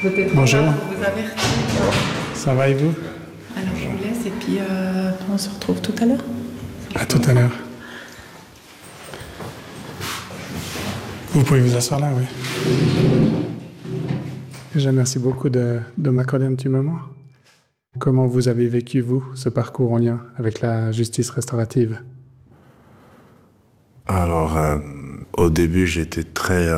Peut-être Bonjour. vous avertir. Ça va et vous? Alors je vous laisse et puis on se retrouve tout à l'heure. À tout à l'heure. Vous pouvez vous asseoir là, oui. Déjà, merci beaucoup de m'accorder un petit moment. Comment vous avez vécu, vous, ce parcours en lien avec la justice restaurative? Alors, au début, j'étais très,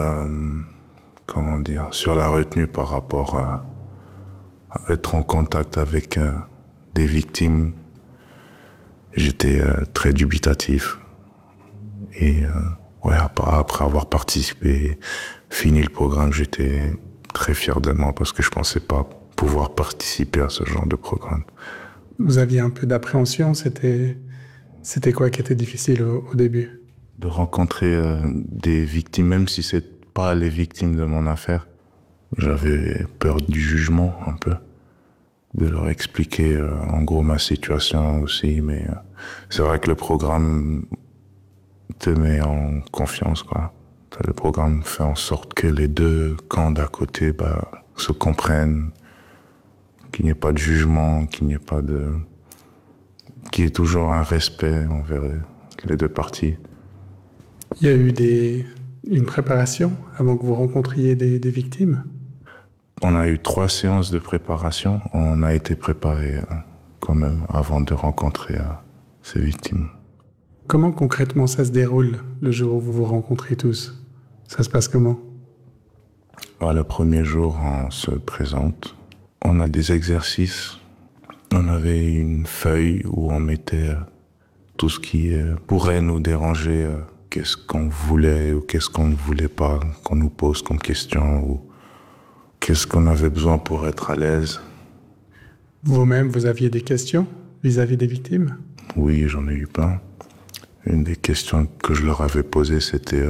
sur la retenue par rapport à être en contact avec des victimes. J'étais très dubitatif. Et après avoir participé, fini le programme, j'étais très fier de moi parce que je pensais pas pouvoir participer à ce genre de programme. Vous aviez un peu d'appréhension, c'était quoi qui était difficile au début? De rencontrer des victimes, même si c'est pas les victimes de mon affaire. J'avais peur du jugement un peu, de leur expliquer en gros ma situation aussi, mais c'est vrai que le programme te met en confiance, quoi. Le programme fait en sorte que les deux camps d'à côté se comprennent, qu'il n'y ait pas de jugement, qu'il y ait toujours un respect envers les deux parties. Il y a eu une préparation avant que vous rencontriez des victimes? On a eu 3 séances de préparation. On a été préparé quand même avant de rencontrer ces victimes. Comment concrètement ça se déroule le jour où vous vous rencontrez tous? Ça se passe comment? Le premier jour, on se présente. On a des exercices. On avait une feuille où on mettait tout ce qui pourrait nous déranger, qu'est-ce qu'on voulait ou qu'est-ce qu'on ne voulait pas qu'on nous pose comme question, ou qu'est-ce qu'on avait besoin pour être à l'aise. Vous-même, vous aviez des questions vis-à-vis des victimes? Oui, j'en ai eu plein. Une des questions que je leur avais posées, c'était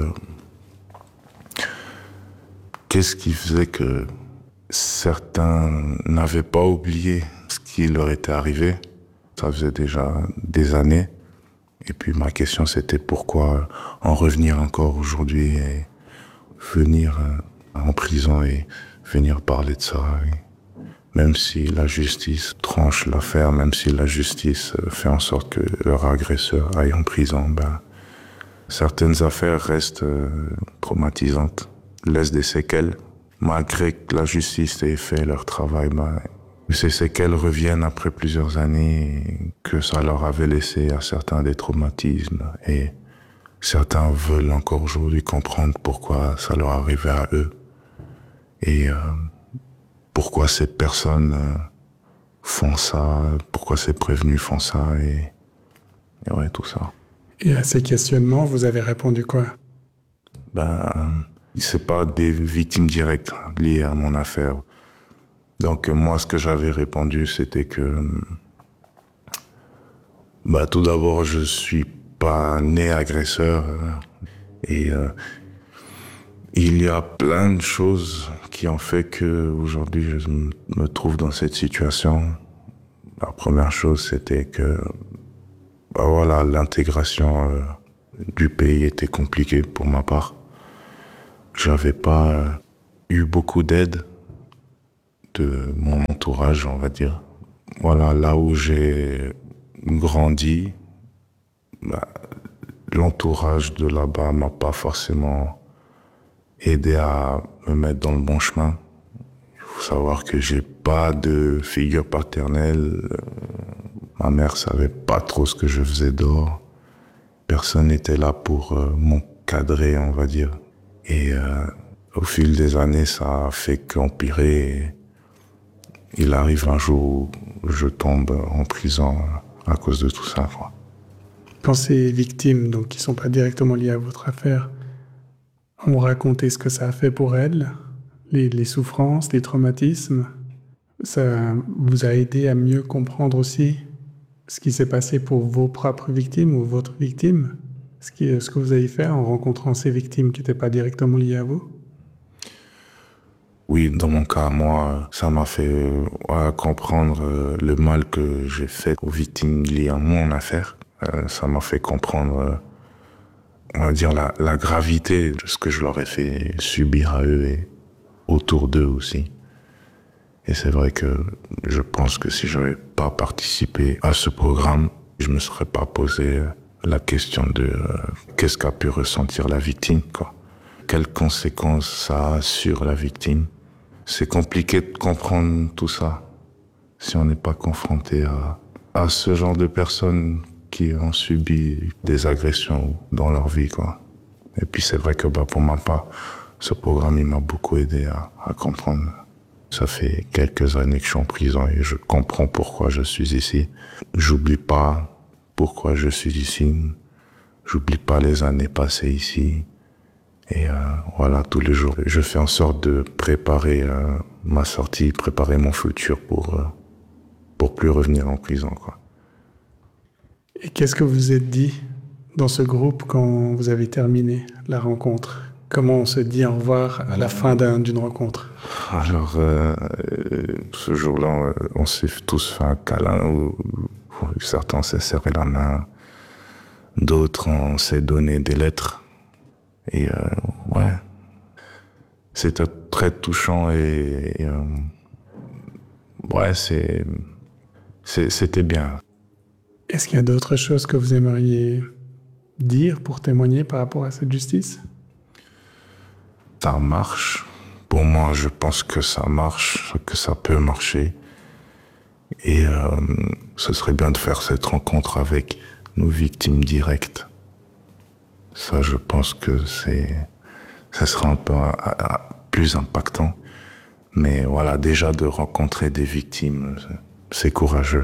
qu'est-ce qui faisait que certains n'avaient pas oublié ce qui leur était arrivé. Ça faisait déjà des années. Et puis ma question, c'était pourquoi en revenir encore aujourd'hui et venir en prison et venir parler de ça. Et même si la justice tranche l'affaire, même si la justice fait en sorte que leur agresseur aille en prison, certaines affaires restent traumatisantes, laissent des séquelles. Malgré que la justice ait fait leur travail, ces séquelles reviennent après plusieurs années, que ça leur avait laissé à certains des traumatismes. Et certains veulent encore aujourd'hui comprendre pourquoi ça leur arrivait à eux. Et pourquoi ces personnes font ça, pourquoi ces prévenus font ça, et tout ça. Et à ces questionnements, vous avez répondu quoi? C'est pas des victimes directes liées à mon affaire. Donc moi, ce que j'avais répondu, c'était que tout d'abord, je suis pas né agresseur, et il y a plein de choses qui ont fait que aujourd'hui je me trouve dans cette situation. La première chose, c'était que l'intégration du pays était compliquée pour ma part. J'avais pas eu beaucoup d'aide de mon entourage, on va dire. Là où j'ai grandi, l'entourage de là-bas m'a pas forcément aidé à me mettre dans le bon chemin. Il faut savoir que j'ai pas de figure paternelle. Ma mère savait pas trop ce que je faisais dehors. Personne n'était là pour m'encadrer, on va dire. Et au fil des années, ça a fait qu'empirer. Il arrive un jour où je tombe en prison à cause de tout ça, quoi. Quand ces victimes, donc qui ne sont pas directement liées à votre affaire, ont raconté ce que ça a fait pour elles, les souffrances, les traumatismes, ça vous a aidé à mieux comprendre aussi ce qui s'est passé pour vos propres victimes ou votre victime? Ce que vous avez fait en rencontrant ces victimes qui n'étaient pas directement liées à vous? Oui, dans mon cas, moi, ça m'a fait comprendre le mal que j'ai fait aux victimes liées à mon affaire. Ça m'a fait comprendre, on va dire, la gravité de ce que je leur ai fait subir à eux et autour d'eux aussi. Et c'est vrai que je pense que si j'avais pas participé à ce programme, je me serais pas posé la question de qu'est-ce qu'a pu ressentir la victime, quoi. Quelles conséquences ça a sur la victime. C'est compliqué de comprendre tout ça si on n'est pas confronté à ce genre de personnes qui ont subi des agressions dans leur vie, quoi. Et puis c'est vrai que pour ma part, ce programme il m'a beaucoup aidé à comprendre. Ça fait quelques années que je suis en prison et je comprends pourquoi je suis ici. J'oublie pas pourquoi je suis ici. J'oublie pas les années passées ici. Et voilà, tous les jours, je fais en sorte de préparer ma sortie, préparer mon futur pour plus revenir en prison, quoi. Et qu'est-ce que vous vous êtes dit dans ce groupe quand vous avez terminé la rencontre? Comment on se dit au revoir à la fin d'une rencontre? Alors, ce jour-là, on s'est tous fait un câlin, où certains s'est serré la main, d'autres on s'est donné des lettres. Et ouais, c'était très touchant et ouais, c'était bien. Est-ce qu'il y a d'autres choses que vous aimeriez dire pour témoigner par rapport à cette justice? Ça marche. Pour moi, je pense que ça marche, que ça peut marcher. Et ce serait bien de faire cette rencontre avec nos victimes directes. Ça, je pense que ça sera un peu plus impactant. Mais voilà, déjà de rencontrer des victimes, c'est courageux.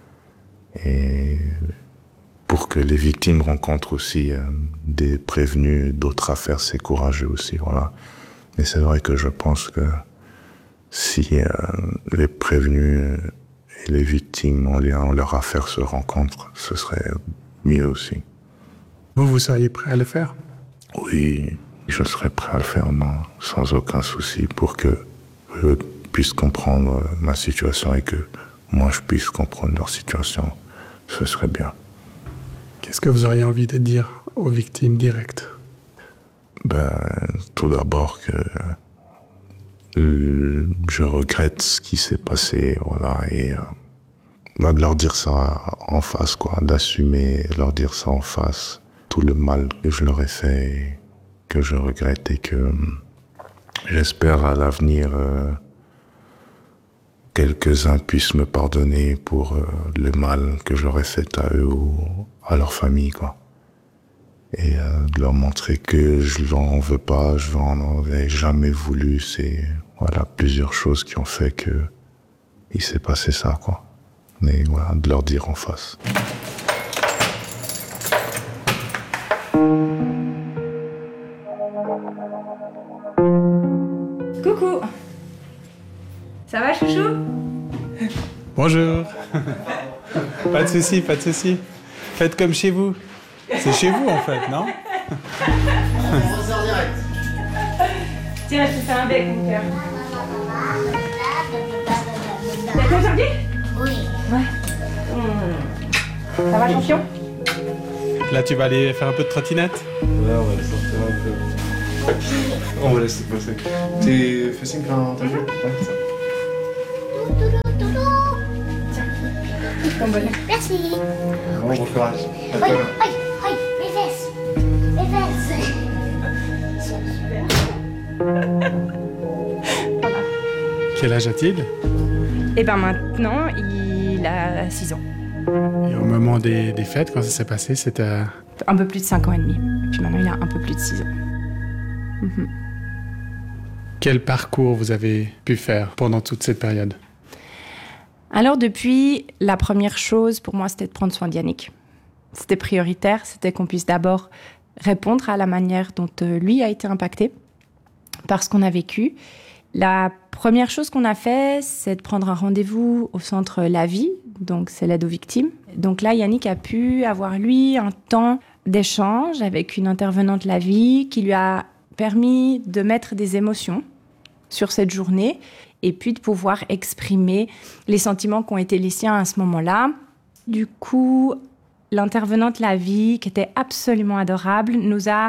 Et pour que les victimes rencontrent aussi des prévenus d'autres affaires, c'est courageux aussi, voilà. Mais c'est vrai que je pense que si les prévenus et les victimes en lien leur affaire se rencontrent, ce serait mieux aussi. Vous seriez prêt à le faire? Oui, je serais prêt à le faire, non, sans aucun souci, pour que eux puissent comprendre ma situation et que moi je puisse comprendre leur situation. Ce serait bien. Qu'est-ce que vous auriez envie de dire aux victimes directes? Tout d'abord que je regrette ce qui s'est passé, voilà, et de leur dire ça en face, quoi, d'assumer, leur dire ça en face, tout le mal que je leur ai fait, que je regrette et que j'espère à l'avenir quelques-uns puissent me pardonner pour le mal que j'aurais fait à eux ou à leur famille, quoi. Et de leur montrer que je n'en veux pas, je n'en ai jamais voulu. C'est voilà, plusieurs choses qui ont fait que il s'est passé ça, quoi. Mais voilà, de leur dire en face. Coucou. Ça va, chouchou? Bonjour. Pas de souci, pas de souci. Faites comme chez vous. C'est chez vous, en fait, non? On sort direct. Tiens, je te fais un bec, mon cœur. T'as quoi aujourd'hui? Oui. Ouais. Ça va, champion? Là, tu vas aller faire un peu de trottinette? Ouais, on va sortir un peu. On va laisser passer. Tu fais signe quand t'as vu? Ouais, ça. Ton bonheur. Merci. Bon courage. À Aïe, toi. aïe, aïe, mes fesses. Mes fesses. Quel âge a-t-il? Et ben maintenant, il a 6 ans. Et au moment des fêtes, quand ça s'est passé, c'était... Un peu plus de 5 ans et demi. Et puis maintenant, il a un peu plus de 6 ans. Mhm. Quel parcours vous avez pu faire pendant toute cette période? Alors depuis, la première chose pour moi, c'était de prendre soin d'Yannick. C'était prioritaire, c'était qu'on puisse d'abord répondre à la manière dont lui a été impacté par ce qu'on a vécu. La première chose qu'on a fait, c'est de prendre un rendez-vous au centre La Vie, donc c'est l'aide aux victimes. Donc là, Yannick a pu avoir, lui, un temps d'échange avec une intervenante La Vie qui lui a permis de mettre des émotions sur cette journée et puis de pouvoir exprimer les sentiments qui ont été les siens à ce moment-là. Du coup, l'intervenante La Vie, qui était absolument adorable, nous a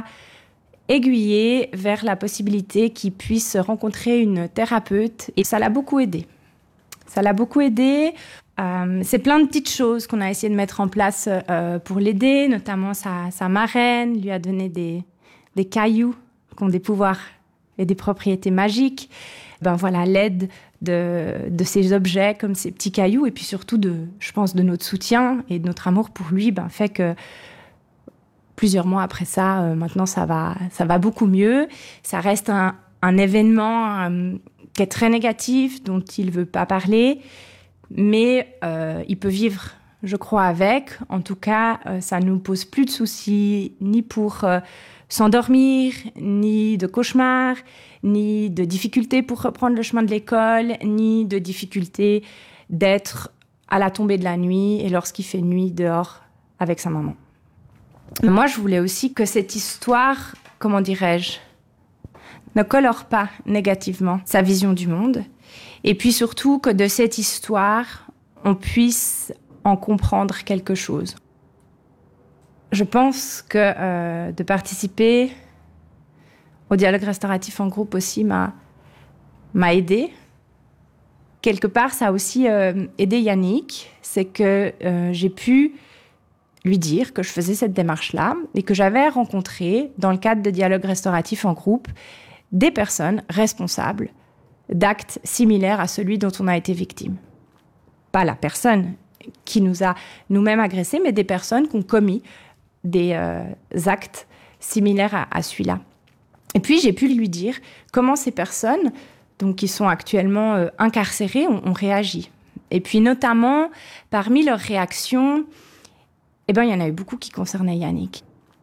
aiguillé vers la possibilité qu'il puisse rencontrer une thérapeute et ça l'a beaucoup aidé. Ça l'a beaucoup aidé. C'est plein de petites choses qu'on a essayé de mettre en place pour l'aider, notamment sa marraine lui a donné des cailloux qui ont des pouvoirs et des propriétés magiques. L'aide de ces objets comme ces petits cailloux et puis surtout je pense de notre soutien et de notre amour pour lui fait que plusieurs mois après ça, maintenant ça va beaucoup mieux. Ça reste un événement qui est très négatif, dont il ne veut pas parler, mais il peut vivre, je crois, avec. En tout cas, ça ne nous pose plus de soucis, ni pour s'endormir, ni de cauchemars, ni de difficultés pour reprendre le chemin de l'école, ni de difficultés d'être à la tombée de la nuit et lorsqu'il fait nuit dehors avec sa maman. Moi, je voulais aussi que cette histoire, comment dirais-je, ne colore pas négativement sa vision du monde. Et puis surtout que de cette histoire, on puisse en comprendre quelque chose. Je pense que de participer au dialogue restauratif en groupe aussi m'a aidée. Quelque part, ça a aussi aidé Yannick. C'est que j'ai pu lui dire que je faisais cette démarche-là et que j'avais rencontré, dans le cadre de dialogue restauratif en groupe, des personnes responsables d'actes similaires à celui dont on a été victime. Pas la personne qui nous a nous-mêmes agressés, mais des personnes qui ont commis des actes similaires à celui-là. Et puis, j'ai pu lui dire comment ces personnes, donc, qui sont actuellement incarcérées, ont réagi. Et puis, notamment, parmi leurs réactions, il y en a eu beaucoup qui concernaient Yannick.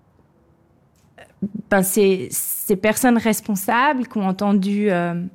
Ces personnes responsables qui ont entendu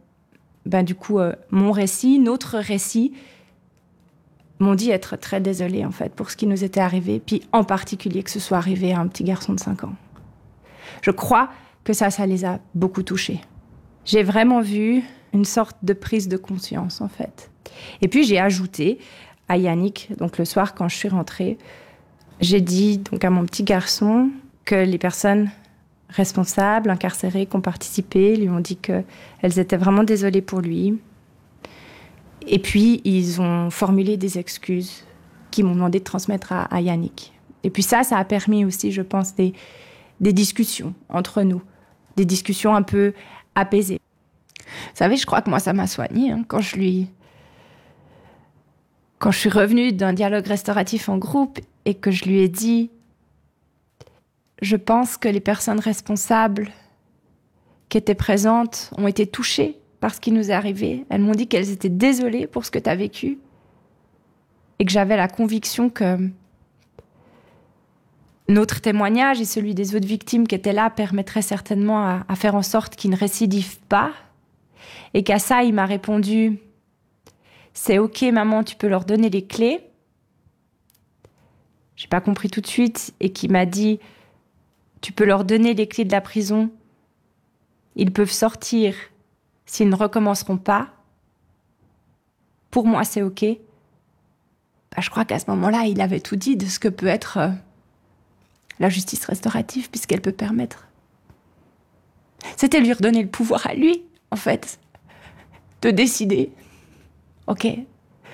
mon récit, notre récit, m'ont dit être très désolées en fait pour ce qui nous était arrivé, puis en particulier que ce soit arrivé à un petit garçon de 5 ans. Je crois que ça les a beaucoup touchés. J'ai vraiment vu une sorte de prise de conscience en fait. Et puis j'ai ajouté à Yannick, donc le soir quand je suis rentrée, j'ai dit donc à mon petit garçon que les personnes responsables, incarcérées, qui ont participé, lui ont dit qu'elles étaient vraiment désolées pour lui. Et puis, ils ont formulé des excuses qu'ils m'ont demandé de transmettre à Yannick. Et puis ça a permis aussi, je pense, des discussions entre nous, des discussions un peu apaisées. Vous savez, je crois que moi, ça m'a soignée quand je suis revenue d'un dialogue restauratif en groupe et que je lui ai dit « Je pense que les personnes responsables qui étaient présentes ont été touchées par ce qui nous est arrivé. Elles m'ont dit qu'elles étaient désolées pour ce que tu as vécu et que j'avais la conviction que notre témoignage et celui des autres victimes qui étaient là permettraient certainement à faire en sorte qu'ils ne récidivent pas. Et qu'à ça, il m'a répondu « C'est ok, maman, tu peux leur donner les clés. » J'ai pas compris tout de suite et qui m'a dit « Tu peux leur donner les clés de la prison. Ils peuvent sortir s'ils ne recommenceront pas. Pour moi, c'est ok. » Je crois qu'à ce moment-là, il avait tout dit de ce que peut être la justice restaurative, puisqu'elle peut permettre. C'était lui redonner le pouvoir à lui, en fait, de décider. Ok,